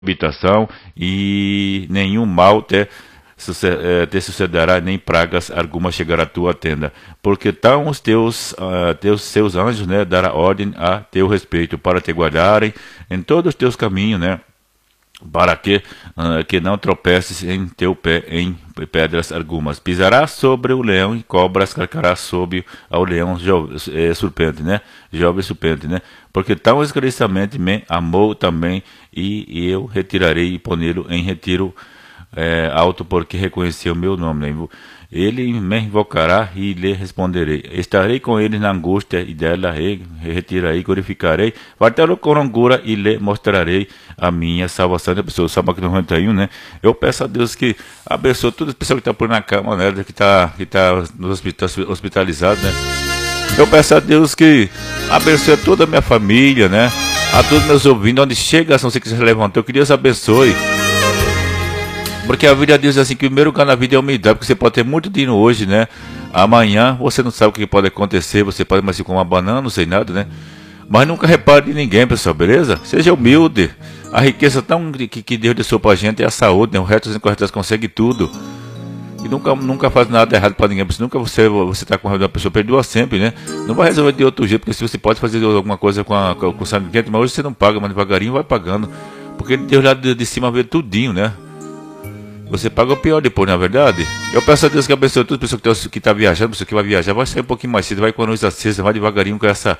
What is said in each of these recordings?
habitação, e nenhum mal te sucederá, nem pragas alguma chegará à tua tenda, porque estão os seus anjos, né, dará ordem a teu respeito, para te guardarem em todos os teus caminhos, né, para que não tropeces em teu pé em pedras algumas. Pisarás sobre o leão e cobras, carcarás sobre ao leão serpente, né? Jovem serpente, né? Porque tão esclarecidamente me amou também, e eu retirarei e pô-lo em retiro alto, porque reconheceu o meu nome, né? Ele me invocará e lhe responderei. Estarei com ele na angústia, e dela retirarei, glorificarei, fartá-lo com longura e lhe mostrarei a minha salvação. A pessoa, Salmo 91, né? Eu peço a Deus que abençoe todas as pessoas que estão por na cama, né? Que tá nos hospitalizados, né? Eu peço a Deus que abençoe toda a minha família, né? A todos meus ouvintes, onde chega, se você quiser se levantar, que Deus abençoe. Porque a vida diz assim, que o primeiro lugar na vida é a humildade, porque você pode ter muito dinheiro hoje, né? Amanhã você não sabe o que pode acontecer, você pode mais com uma banana, não sei nada, né? Mas nunca repare em ninguém, pessoal, beleza? Seja humilde. A riqueza tão que Deus deixou pra gente é a saúde, né? O resto você consegue tudo. E nunca faz nada errado pra ninguém, porque nunca você tá com raiva da pessoa, perdoa sempre, né? Não vai resolver de outro jeito, porque se você pode fazer alguma coisa com sangue quente, mas hoje você não paga, mas devagarinho vai pagando. Porque Deus lá de cima vê tudinho, né? Você paga o pior depois, na verdade. Eu peço a Deus que abençoe todas as pessoas que estão viajando, pessoa que vai viajar, vai sair um pouquinho mais cedo, vai com a luz acesa, vai devagarinho com essa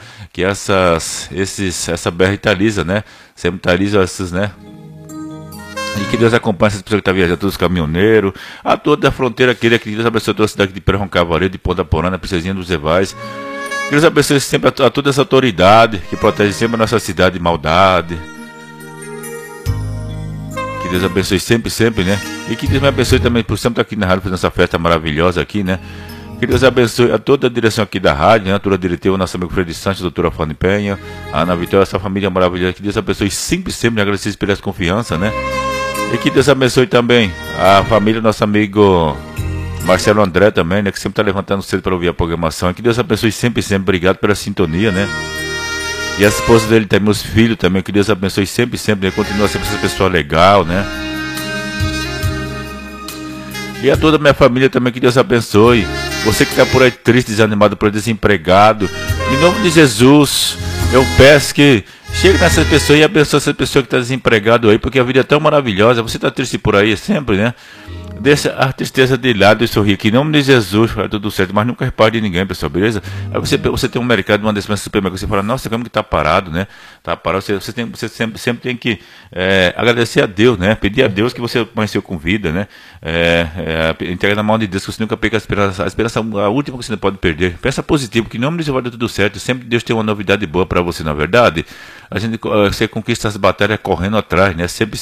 BR Italiza, né? Sempre Italiza esses, né? E que Deus acompanhe essas pessoas que estão viajando, todos os caminhoneiros, a toda a fronteira aqui, que Deus abençoe toda a cidade de Perrão Cavaleiro, de Ponta Porã, Princesinha dos Evais. Que Deus abençoe sempre a toda essa autoridade que protege sempre a nossa cidade de maldade. Que Deus abençoe sempre, né? E que Deus me abençoe também por sempre estar aqui na rádio fazendo essa festa maravilhosa aqui, né? Que Deus abençoe a toda a direção aqui da rádio, né? A toda a diretiva, nosso amigo Fred Santos, doutora Fanny Penha, a Ana Vitória, essa família maravilhosa. Que Deus abençoe sempre, né? Agradecer pela confiança, né? E que Deus abençoe também a família do nosso amigo Marcelo André também, né? Que sempre está levantando cedo para ouvir a programação. E que Deus abençoe sempre. Obrigado pela sintonia, né? E a esposa dele também, meus filhos também, que Deus abençoe sempre, né? Continua sempre essa pessoa legal, né? E a toda a minha família também, que Deus abençoe. Você que está por aí triste, desanimado, por aí desempregado, em nome de Jesus, eu peço que chegue nessa pessoa e abençoe essa pessoa que está desempregado aí, porque a vida é tão maravilhosa. Você está triste por aí sempre, né? Deixa a tristeza de lado e sorrir, que em nome de Jesus vai tudo certo, mas nunca repare de ninguém, pessoal, beleza? Aí você tem um mercado, uma despensa supermercado, você fala, nossa, como que tá parado, né? Tá parado, você sempre tem que agradecer a Deus, né? Pedir a Deus que você amanheceu com vida, né? Entrega na mão de Deus, que você nunca perca a esperança, a última que você não pode perder. Pensa positivo, que em nome de Jesus vai dar tudo certo, sempre Deus tem uma novidade boa para você, na verdade. Você conquista as batalhas correndo atrás, né? Sempre.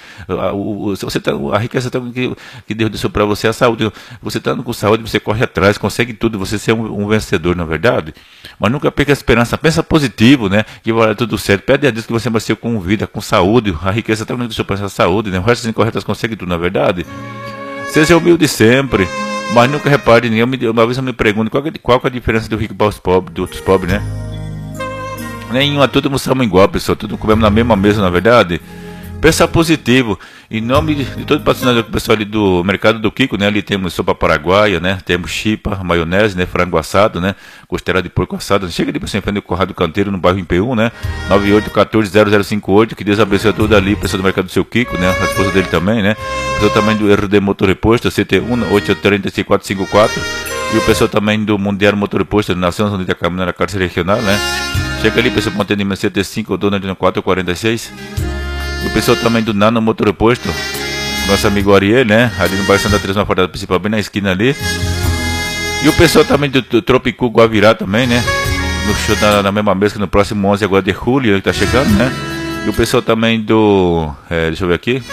A riqueza que Deus deixou para você é a saúde. Você estando com saúde, você corre atrás, consegue tudo, você ser um vencedor, na verdade. Mas nunca perca a esperança, pensa positivo, né? Que vai dar tudo certo. Pede a Deus que você vai ser com vida, com saúde. A riqueza também deixou para essa saúde, né? O resto sem corretas consegue tudo, na verdade. Seja humilde sempre, mas nunca repare em ninguém. Uma vez eu me pergunto qual é a diferença do rico para os pobres, dos pobres, né? Nenhuma, todos nós somos igual, pessoal. Todos comemos na mesma mesa, na verdade. Pensa positivo. Em nome de todo o patrocinador, o pessoal ali do Mercado do Kiko, né? Ali temos sopa paraguaia, né? Temos chipa, maionese, né? Frango assado, né? Costela de porco assado. Chega ali para você enfrentar o Corrado do Canteiro, no bairro Impeú, né? 98140058. Que Deus abençoe tudo ali. Pessoal do Mercado do Seu Kiko, né? A esposa dele também, né? Pessoal também do RD Motor Reposto, CT1 83454. E o pessoal também do Mundial Motor Reposto, Nações Unidas da Caminhão na Cárcere Regional, né? Chega ali, pessoal, com atendimento CT5, dona de 446. E o pessoal também do Nano Motor Reposto, nosso amigo Ariel, né? Ali no bairro Santa Teresa, na porta principal, bem na esquina ali. E o pessoal também do Tropicu Guavirá também, né? No show na mesma mesa, que no próximo 11 agora de julho, que tá chegando, né? E o pessoal também do... deixa eu ver aqui.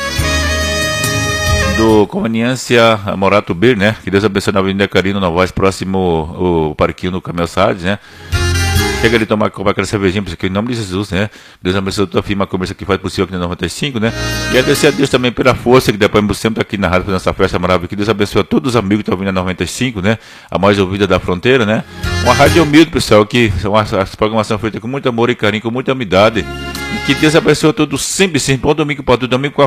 Do Conveniência Morato Bir, né? Que Deus abençoe na Avenida Carino Novaes, próximo o parquinho do Camel Sades, né? Chega ali tomar aquela cervejinha, porque em nome de Jesus, né? Deus abençoe toda a firma comércio que faz possível aqui no 95, né? E agradecer a Deus também pela força que depois sempre aqui na rádio fazendo essa festa maravilhosa. Que Deus abençoe a todos os amigos que estão vindo na 95, né? A mais ouvida da fronteira, né? Uma rádio humilde, pessoal, que as programações feitas com muito amor e carinho, com muita umidade. E Que Deus abençoe todos sempre, sim. Bom domingo para todo domingo com a